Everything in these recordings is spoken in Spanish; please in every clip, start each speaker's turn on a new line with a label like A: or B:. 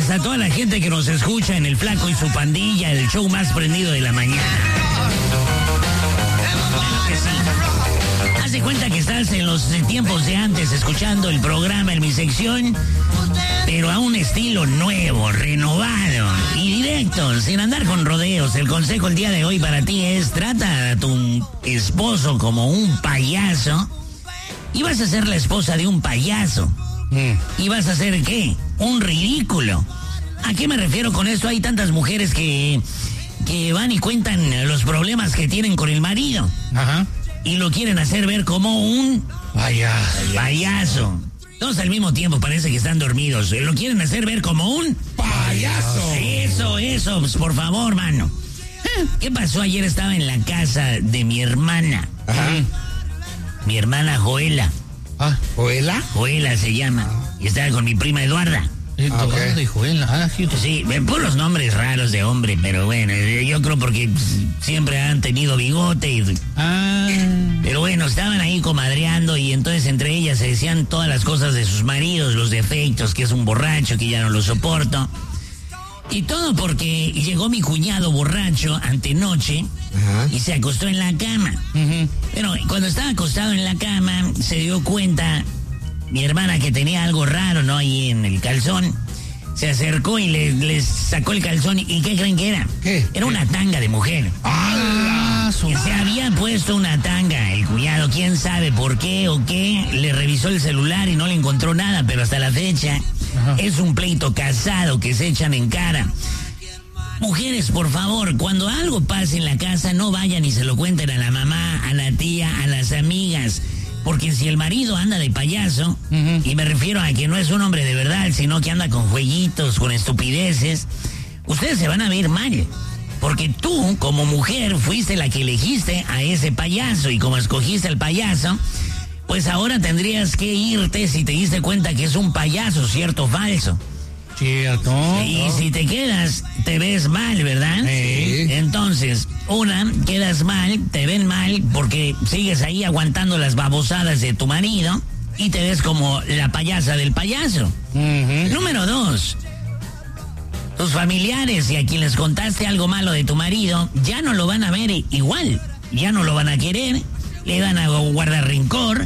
A: a toda la gente que nos escucha en El Flaco y su Pandilla, el show más prendido de la mañana. Claro que sí. Haz de cuenta que estás en los tiempos de antes escuchando el programa en mi sección, pero a un estilo nuevo, renovado y directo, sin andar con rodeos. El consejo el día de hoy para ti es: trata a tu esposo como un payaso y vas a ser la esposa de un payaso. ¿Y vas a hacer qué? Un ridículo. ¿A qué me refiero con esto? Hay tantas mujeres que van y cuentan los problemas que tienen con el marido.
B: Ajá.
A: Y lo quieren hacer ver como un payaso. Todos al mismo tiempo parece que están dormidos. Lo quieren hacer ver como un
B: payaso.
A: Eso, pues, por favor, mano. ¿Qué pasó? Ayer estaba en la casa de mi hermana.
B: Ajá.
A: Mi hermana Joela.
B: Ah, ¿Joela?
A: Joela se llama. Y estaba con mi prima Eduarda.
B: Okay.
A: De Joela. Sí, puros nombres raros de hombre, pero bueno, yo creo porque siempre han tenido bigote y... Pero bueno, estaban ahí comadreando y entonces entre ellas se decían todas las cosas de sus maridos, los defectos, que es un borracho, que ya no lo soporto. Y todo porque llegó mi cuñado borracho antenoche. Ajá. Y se acostó en la cama. Pero cuando estaba acostado en la cama se dio cuenta mi hermana que tenía algo raro, ¿no? Ahí en el calzón. Se acercó y le sacó el calzón. ¿Y qué creen que era?
B: ¿Qué?
A: Era una tanga de mujer. Que se había puesto una tanga. El cuñado, quién sabe por qué o qué, le revisó el celular y no le encontró nada, pero hasta la fecha es un pleito casado que se echan en cara. Mujeres, por favor, cuando algo pase en la casa, no vayan y se lo cuenten a la mamá, a la tía, a las amigas. Porque si el marido anda de payaso, y me refiero a que no es un hombre de verdad, sino que anda con jueguitos, con estupideces, ustedes se van a ver mal. Porque tú, como mujer, fuiste la que elegiste a ese payaso, y como escogiste al payaso, pues ahora tendrías que irte si te diste cuenta que es un payaso, ¿cierto o falso?
B: Cierto.
A: Y si te quedas, te ves mal, ¿verdad?
B: Sí.
A: Entonces, quedas mal, te ven mal porque sigues ahí aguantando las babosadas de tu marido y te ves como la payasa del payaso. Número 2, tus familiares y a quien les contaste algo malo de tu marido ya no lo van a ver igual, ya no lo van a querer, le van a guardar rencor.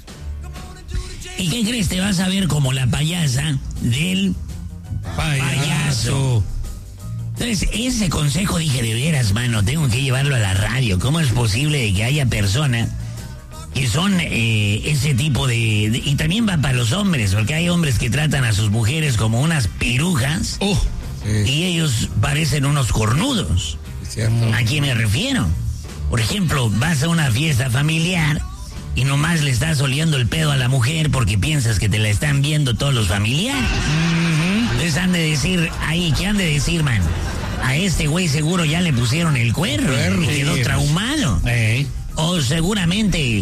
A: ¿Y qué crees? Te vas a ver como la payasa del payaso. Entonces, ese consejo dije, de veras, mano, tengo que llevarlo a la radio. ¿Cómo es posible de que haya personas que son ese tipo de... Y también va para los hombres, porque hay hombres que tratan a sus mujeres como unas pirujas y ellos parecen unos cornudos. ¿A quién me refiero? Por ejemplo, vas a una fiesta familiar y nomás le estás oliendo el pedo a la mujer porque piensas que te la están viendo todos los familiares. Entonces han de decir, ahí, ¿qué han de decir, man? A este güey seguro ya le pusieron el cuerno y quedó traumado. O seguramente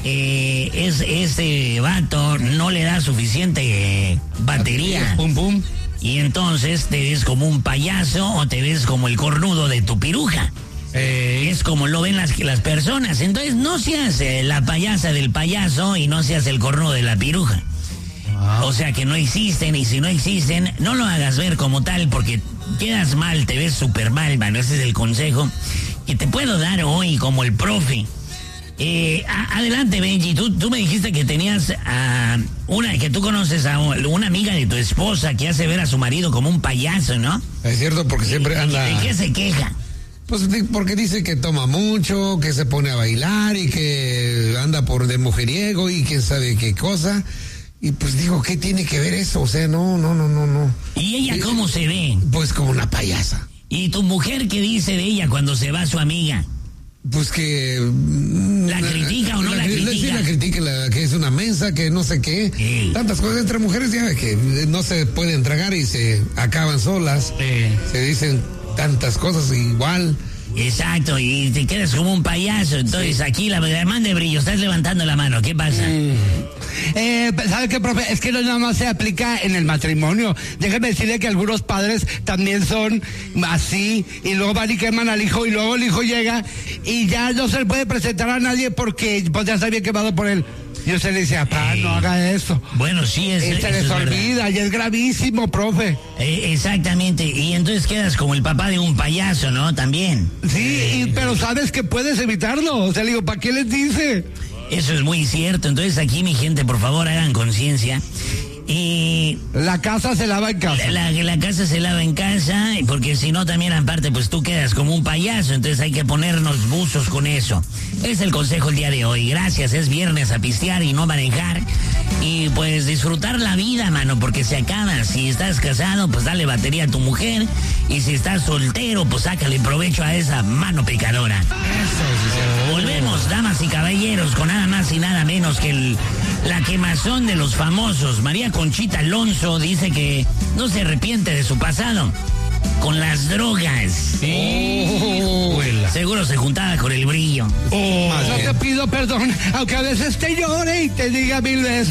A: ese vato no le da suficiente batería. Y entonces te ves como un payaso o te ves como el cornudo de tu piruja. Es como lo ven las personas. Entonces no seas la payasa del payaso y no seas el cornudo de la piruja. O sea que no existen, y si no existen, no lo hagas ver como tal porque quedas mal, te ves súper mal, mano. Ese es el consejo que te puedo dar hoy como el profe. Adelante, Benji, tú me dijiste que tenías que tú conoces a una amiga de tu esposa que hace ver a su marido como un payaso, ¿no?
B: Es cierto, porque siempre anda...
A: ¿De qué se queja?
B: Pues porque dice que toma mucho, que se pone a bailar y que anda por de mujeriego y quién sabe qué cosa. Y pues digo, ¿qué tiene que ver eso? O sea, no.
A: ¿Y ella cómo se ve?
B: Pues como una payasa.
A: ¿Y tu mujer qué dice de ella cuando se va su amiga?
B: Pues que...
A: ¿La critica o no la critica?
B: Sí, la critica, que es una mensa, que no sé qué.
A: Sí.
B: Tantas cosas entre mujeres ya que no se pueden tragar y se acaban solas. Se dicen tantas cosas igual.
A: Exacto, y te quedas como un payaso. Entonces aquí la man de brillo, estás levantando la mano, ¿qué pasa?
C: ¿Sabe qué, profe? Es que no nada más se aplica en el matrimonio. Déjeme decirle que algunos padres también son así, y luego van y queman al hijo, y luego el hijo llega y ya no se le puede presentar a nadie porque pues ya está bien quemado por él. Y usted le dice, papá, no haga eso.
A: Bueno, sí,
C: Y se les olvida, y es gravísimo, profe.
A: Exactamente, y entonces quedas como el papá de un payaso, ¿no? También.
C: Sí, pero sabes que puedes evitarlo. O sea, le digo, ¿para qué les dice?
A: Eso es muy cierto. Entonces aquí, mi gente, por favor, hagan conciencia. Y
C: la casa se lava en casa.
A: La casa se lava en casa, porque si no también aparte pues tú quedas como un payaso, entonces hay que ponernos buzos con eso. Es el consejo el día de hoy. Gracias, es viernes, a pistear y no manejar. Y pues disfrutar la vida, mano, porque se acaba. Si estás casado, pues dale batería a tu mujer. Y si estás soltero, pues sácale provecho a esa mano picadora. Volvemos, damas y caballeros, con nada más y nada menos que la quemazón de los famosos. María Conchita Alonso dice que no se arrepiente de su pasado con las drogas. Seguro se juntaba con el brillo.
C: No te pido perdón, aunque a veces te llore y te diga 1000 veces.